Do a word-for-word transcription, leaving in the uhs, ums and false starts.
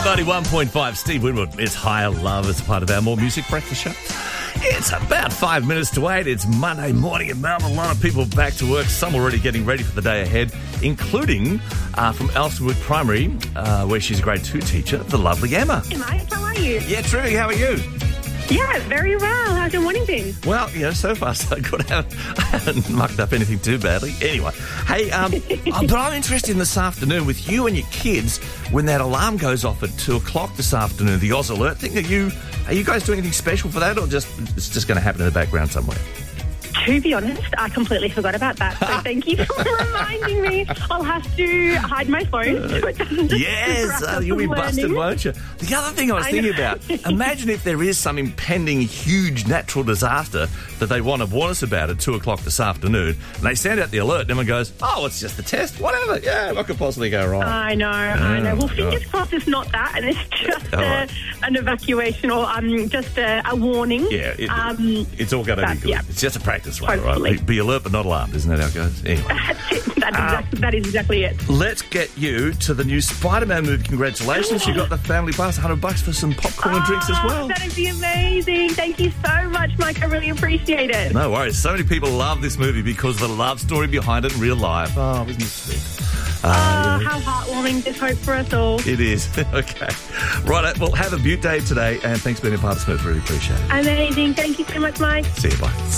ninety-one point five, Steve Winwood. It's Higher Love as part of our More Music Breakfast show. It's about five minutes to eight. It's Monday morning in Melbourne. A lot of people back to work. Some already getting ready for the day ahead, including uh, from Elsternwood Primary, uh, where she's a grade two teacher, the lovely Emma. Hey, mate. How are you? Yeah, terrific. How are you? Yeah, very well. How's your morning been? Well, you know, so far so good. I haven't, I haven't mucked up anything too badly. Anyway, hey, um, oh, but I'm interested in this afternoon with you and your kids when that alarm goes off at two o'clock this afternoon, the Oz Alert thing. Are you, are you guys doing anything special for that, or just it's just going to happen in the background somewhere? To be honest, I completely forgot about that. So thank you for reminding me. I'll have to hide my phone so it doesn't just Yes, uh, you'll be learning. busted, won't you? The other thing I was I thinking know. about, imagine if there is some impending huge natural disaster that they want to warn us about at two o'clock this afternoon, and they send out the alert, and everyone goes, oh, it's just a test, whatever. Yeah, what could possibly go wrong? I know, I know. Well, God. fingers crossed it's not that, and it's just All a, right. an evacuation or um, just a, a warning. Yeah, it, um, it's all going to be but, good. yeah. It's just a practice run, all Hopefully. right? Be, be alert but not alarmed, isn't that how it goes? Anyway, that's it. That's Uh, exactly, that is exactly it. let's get you to the new Spider-Man movie. Congratulations, you got the family pass, one hundred bucks for some popcorn and drinks as Oh, well. That'd be amazing. Thank you so much, Mike. I really appreciate it. No worries. So many people love this movie because of the love story behind it in real life. Oh, isn't it sweet? Oh, Uh, how heartwarming. There's hope for us all. It is. Okay. Right. Well, have a beaut day today, and thanks for being a part of Smooth. Really appreciate it. Amazing. Thank you so much, Mike. See you. Bye.